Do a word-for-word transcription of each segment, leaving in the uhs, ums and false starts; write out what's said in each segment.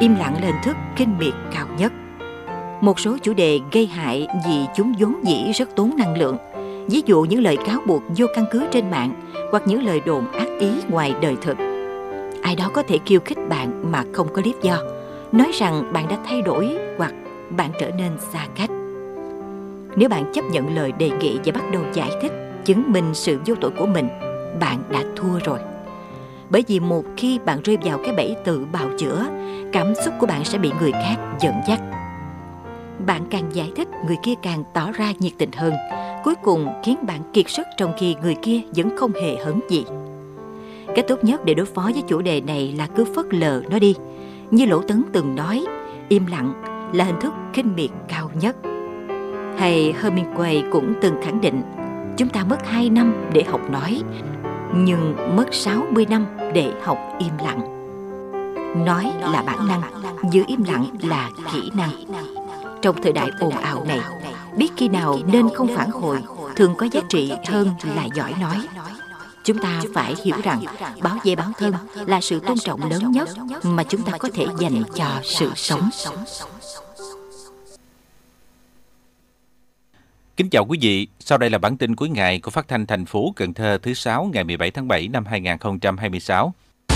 Im lặng là hình thức khinh miệt cao nhất. Một số chủ đề gây hại vì chúng vốn dĩ rất tốn năng lượng. Ví dụ những lời cáo buộc vô căn cứ trên mạng hoặc những lời đồn ác ý ngoài đời thực. Ai đó có thể khiêu khích bạn mà không có lý do, nói rằng bạn đã thay đổi hoặc bạn trở nên xa cách. Nếu bạn chấp nhận lời đề nghị và bắt đầu giải thích, chứng minh sự vô tội của mình, bạn đã thua rồi. Bởi vì một khi bạn rơi vào cái bẫy tự bào chữa, cảm xúc của bạn sẽ bị người khác dẫn dắt. Bạn càng giải thích, người kia càng tỏ ra nhiệt tình hơn, cuối cùng khiến bạn kiệt sức trong khi người kia vẫn không hề hấn gì. Cách tốt nhất để đối phó với chủ đề này là cứ phớt lờ nó đi. Như Lỗ Tấn từng nói, im lặng là hình thức khinh miệt cao nhất. Hay Hemingway cũng từng khẳng định, chúng ta mất hai năm để học nói, nhưng mất sáu mươi năm để học im lặng. Nói là bản năng, giữ im lặng là kỹ năng. Trong thời đại ồn ào này, biết khi nào nên không phản hồi thường có giá trị hơn là giỏi nói. Chúng ta phải hiểu rằng bảo vệ bản thân là sự tôn trọng lớn nhất mà chúng ta có thể dành cho sự sống. Kính chào quý vị, sau đây là bản tin cuối ngày của Phát thanh thành phố Cần Thơ thứ sáu ngày mười bảy tháng bảy năm hai nghìn không trăm hai mươi sáu.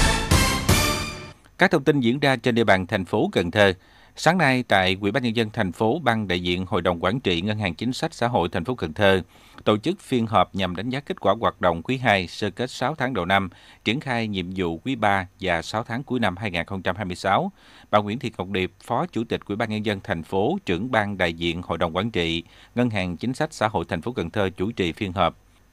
Các thông tin diễn ra trên địa bàn thành phố Cần Thơ. Sáng nay tại Ủy ban nhân dân thành phố, ban đại diện Hội đồng quản trị Ngân hàng Chính sách Xã hội thành phố Cần Thơ tổ chức phiên họp nhằm đánh giá kết quả hoạt động quý hai, sơ kết sáu tháng đầu năm, triển khai nhiệm vụ quý ba và sáu tháng cuối năm hai nghìn không trăm hai mươi sáu. Bà Nguyễn Thị Ngọc Điệp, Phó Chủ tịch Ủy ban nhân dân thành phố, trưởng ban đại diện Hội đồng quản trị Ngân hàng Chính sách Xã hội thành phố Cần Thơ chủ trì phiên họp.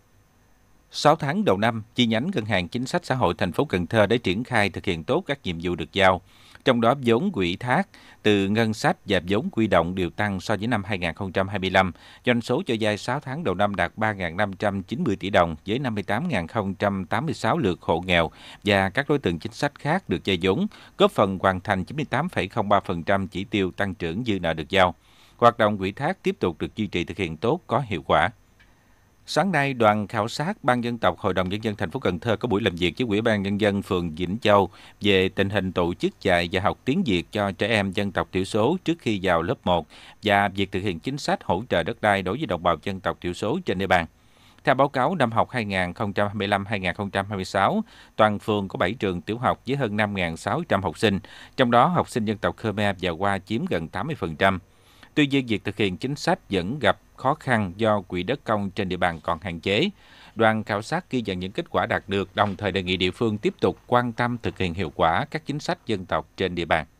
sáu tháng đầu năm, chi nhánh Ngân hàng Chính sách Xã hội thành phố Cần Thơ đã triển khai thực hiện tốt các nhiệm vụ được giao. Trong đó vốn ủy thác từ ngân sách và vốn quy động đều tăng so với năm hai nghìn không trăm hai mươi lăm. Doanh số cho vay sáu tháng đầu năm đạt ba nghìn năm trăm chín mươi tỷ đồng với năm mươi tám nghìn không trăm tám mươi sáu lượt hộ nghèo và các đối tượng chính sách khác được vay vốn, góp phần hoàn thành chín mươi tám phẩy không ba phần trăm chỉ tiêu tăng trưởng dư nợ được giao. Hoạt động ủy thác tiếp tục được duy trì thực hiện tốt, có hiệu quả. Sáng nay, đoàn khảo sát Ban dân tộc Hội đồng Nhân dân thành phố Cần Thơ có buổi làm việc với Ủy ban Nhân dân phường Vĩnh Châu về tình hình tổ chức dạy và học tiếng Việt cho trẻ em dân tộc thiểu số trước khi vào lớp một và việc thực hiện chính sách hỗ trợ đất đai đối với đồng bào dân tộc thiểu số trên địa bàn. Theo báo cáo năm học hai nghìn không trăm hai mươi lăm hai nghìn không trăm hai mươi sáu, toàn phường có bảy trường tiểu học với hơn năm nghìn sáu trăm học sinh, trong đó học sinh dân tộc Khmer và Hoa chiếm gần tám mươi phần trăm. Tuy nhiên, việc thực hiện chính sách vẫn gặp khó khăn do quỹ đất công trên địa bàn còn hạn chế. Đoàn khảo sát ghi nhận những kết quả đạt được, đồng thời đề nghị địa phương tiếp tục quan tâm thực hiện hiệu quả các chính sách dân tộc trên địa bàn.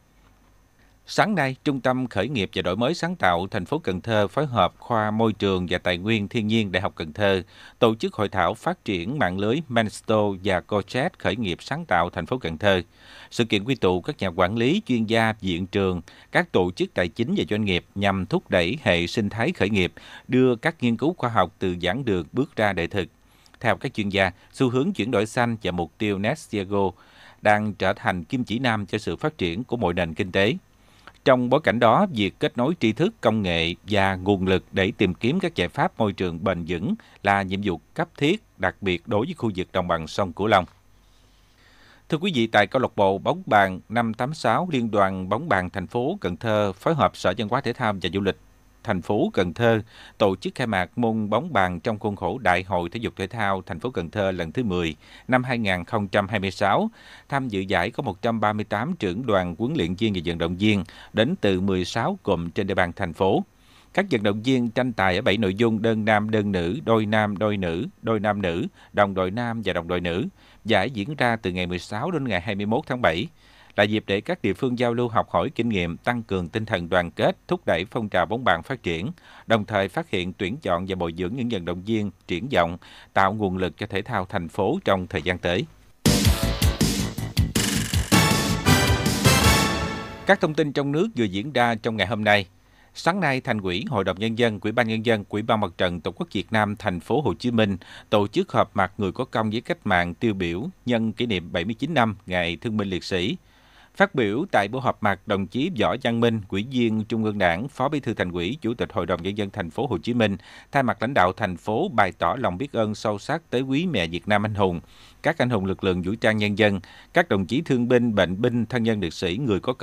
Sáng nay, Trung tâm Khởi nghiệp và Đổi mới sáng tạo thành phố Cần Thơ phối hợp Khoa Môi trường và Tài nguyên Thiên nhiên Đại học Cần Thơ tổ chức hội thảo phát triển mạng lưới Mansto và Cojet khởi nghiệp sáng tạo thành phố Cần Thơ. Sự kiện quy tụ các nhà quản lý, chuyên gia, viện trường, các tổ chức tài chính và doanh nghiệp nhằm thúc đẩy hệ sinh thái khởi nghiệp, đưa các nghiên cứu khoa học từ giảng đường bước ra đời thực. Theo các chuyên gia, xu hướng chuyển đổi xanh và mục tiêu Net Zero đang trở thành kim chỉ nam cho sự phát triển của mọi nền kinh tế. Trong bối cảnh đó, việc kết nối tri thức, công nghệ và nguồn lực để tìm kiếm các giải pháp môi trường bền vững là nhiệm vụ cấp thiết, đặc biệt đối với khu vực đồng bằng sông Cửu Long. Thưa quý vị, tại câu lạc bộ bóng bàn năm tám sáu, Liên đoàn bóng bàn thành phố Cần Thơ phối hợp Sở Văn hóa Thể thao và Du lịch thành phố Cần Thơ tổ chức khai mạc môn bóng bàn trong khuôn khổ Đại hội Thể dục Thể thao thành phố Cần Thơ lần thứ mười năm hai nghìn không trăm hai mươi sáu. Tham dự giải có một trăm ba mươi tám trưởng đoàn huấn luyện viên và vận động viên đến từ mười sáu cụm trên địa bàn thành phố. Các vận động viên tranh tài ở bảy nội dung đơn nam đơn nữ, đôi nam đôi nữ, đôi nam nữ, đồng đội nam và đồng đội nữ. Giải diễn ra từ ngày mười sáu đến ngày hai mươi mốt tháng bảy. Là dịp để các địa phương giao lưu học hỏi kinh nghiệm, tăng cường tinh thần đoàn kết, thúc đẩy phong trào bóng bàn phát triển, đồng thời phát hiện, tuyển chọn và bồi dưỡng những vận động viên triển vọng, tạo nguồn lực cho thể thao thành phố trong thời gian tới. Các thông tin trong nước vừa diễn ra trong ngày hôm nay. Sáng nay, Thành ủy, Hội đồng Nhân dân, Ủy ban Nhân dân, Ủy ban Mặt trận Tổ quốc Việt Nam thành phố Hồ Chí Minh tổ chức họp mặt người có công với cách mạng tiêu biểu nhân kỷ niệm bảy mươi chín năm Ngày Thương binh Liệt sĩ. Phát biểu tại buổi họp mặt, đồng chí Võ Văn Minh, Ủy viên Trung ương Đảng, Phó Bí thư Thành ủy, Chủ tịch Hội đồng Nhân dân thành phố Hồ Chí Minh thay mặt lãnh đạo thành phố bày tỏ lòng biết ơn sâu sắc tới quý mẹ Việt Nam anh hùng, các anh hùng lực lượng vũ trang nhân dân, các đồng chí thương binh, bệnh binh, thân nhân liệt sĩ, người có công